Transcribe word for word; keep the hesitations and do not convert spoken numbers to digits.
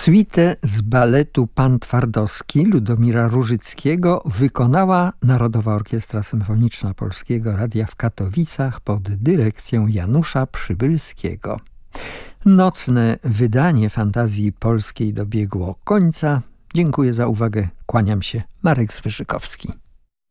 Suitę z baletu Pan Twardowski Ludomira Różyckiego wykonała Narodowa Orkiestra Symfoniczna Polskiego Radia w Katowicach pod dyrekcją Janusza Przybylskiego. Nocne wydanie Fantazji Polskiej dobiegło końca. Dziękuję za uwagę. Kłaniam się. Marek Swyżykowski.